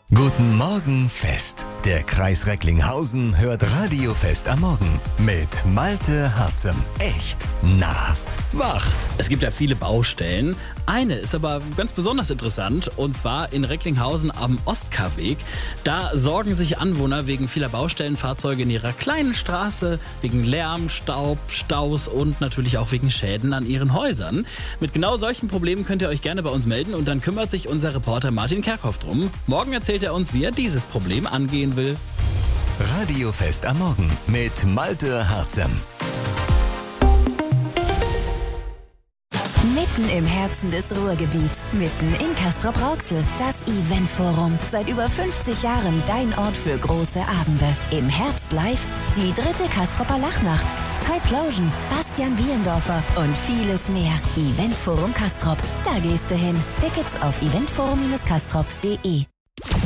Guten Morgen Fest. Der Kreis Recklinghausen hört Radiofest am Morgen mit Malte Harzem. Echt nah, wach. Es gibt ja viele Baustellen. Eine ist aber ganz besonders interessant, und zwar in Recklinghausen am Ostkarweg. Da sorgen sich Anwohner wegen vieler Baustellenfahrzeuge in ihrer kleinen Straße, wegen Lärm, Staub, Staus und natürlich auch wegen Schäden an ihren Häusern. Mit genau solchen Problemen könnt ihr euch gerne bei uns melden und dann kümmert sich unser Reporter Martin Kerkhoff drum. Morgen erzählt er uns, wie er dieses Problem angehen will. Radiofest am Morgen mit Malte Harzem. Mitten im Herzen des Ruhrgebiets, mitten in Castrop-Rauxel, das Eventforum. Seit über 50 Jahren dein Ort für große Abende. Im Herbst live die 3. Castroper Lachnacht, Type Lotion, Bastian Bielendorfer und vieles mehr. Eventforum Castrop, da gehst du hin. Tickets auf eventforum-castrop.de.